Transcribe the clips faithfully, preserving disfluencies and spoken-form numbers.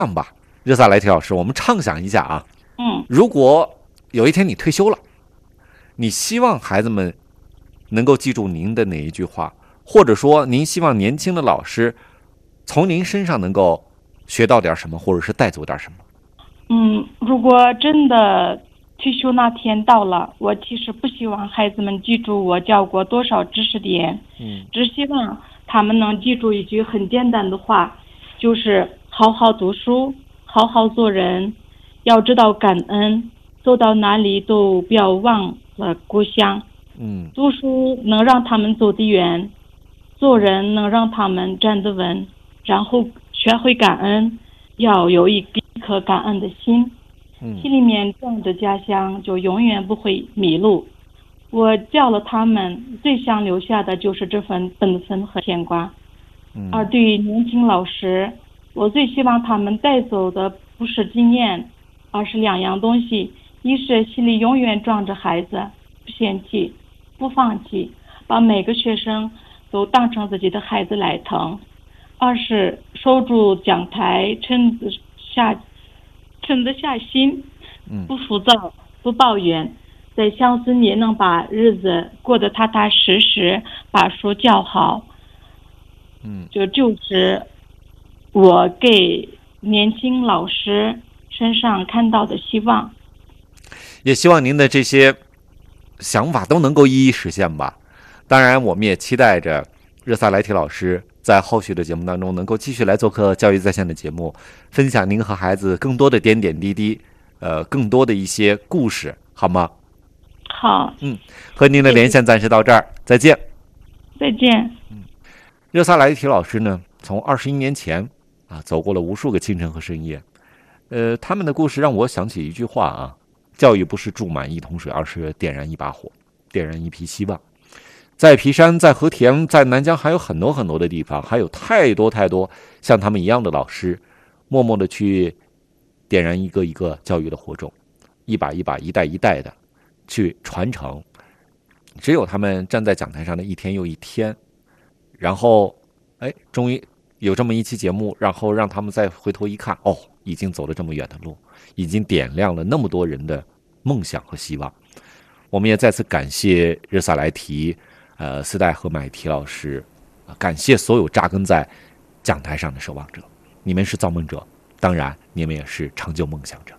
这样吧，热萨莱提老师，我们畅想一下啊， 嗯， 如果有一天你退休了，你希望孩子们能够记住您的哪一句话，或者说您希望年轻的老师从您身上能够学到点什么，或者是带走点什么？ 嗯，如果真的退休那天到了，我其实不希望孩子们记住我教过多少知识点， 嗯， 只希望他们能记住一句很简单的话，就是好好读书，好好做人，要知道感恩，走到哪里都不要忘了故乡。 嗯， 读书能让他们走得远，做人能让他们站得稳，然后学会感恩，要有一颗感恩的心， 嗯， 心里面装着家乡，就永远不会迷路。我教了他们，最想留下的就是这份本分和牵挂。 嗯， 而对于年轻老师，我最希望他们带走的不是经验，而是两样东西：一是心里永远装着孩子，不嫌弃，不放弃，把每个学生都当成自己的孩子来疼；二是守住讲台，沉得下沉得下心，不浮躁，不抱怨，在乡村也能把日子过得踏踏实实，把书教好。 嗯， 就就是我给年轻老师身上看到的希望。 也希望您的这些想法都能够一一实现吧。当然，我们也期待着热萨莱提老师在后续的节目当中能够继续来做客教育在线的节目，分享您和孩子更多的点点滴滴，呃，更多的一些故事，好吗？ 好， 嗯，和您的连线暂时到这儿，再见。 再见。 嗯，热萨莱提老师呢，从二十一年前啊，走过了无数个清晨和深夜。呃，他们的故事让我想起一句话啊。教育不是注满一桶水，而是点燃一把火，点燃一批希望。在皮山，在和田，在南疆，还有很多很多的地方，还有太多太多像他们一样的老师，默默的去点燃一个一个教育的火种，一把一把，一代一代的去传承。只有他们站在讲台上的一天又一天，然后，哎，终于有这么一期节目，然后让他们再回头一看，哦，已经走了这么远的路，已经点亮了那么多人的梦想和希望。我们也再次感谢热萨莱提、呃斯代和买提老师，感谢所有扎根在讲台上的守望者。你们是造梦者，当然你们也是成就梦想者。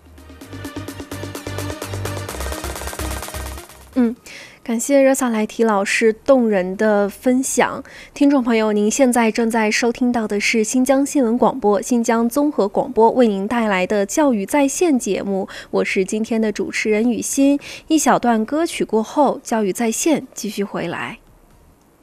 嗯。感谢热萨莱提老师动人的分享。听众朋友，您现在正在收听到的是新疆新闻广播、新疆综合广播为您带来的教育在线节目，我是今天的主持人雨欣。一小段歌曲过后，教育在线继续回来。